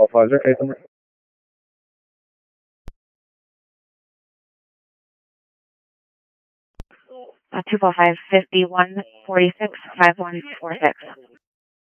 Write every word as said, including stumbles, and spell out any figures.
Pfizer, case number. Uh, two four five, fifty-one forty-six, five one four six.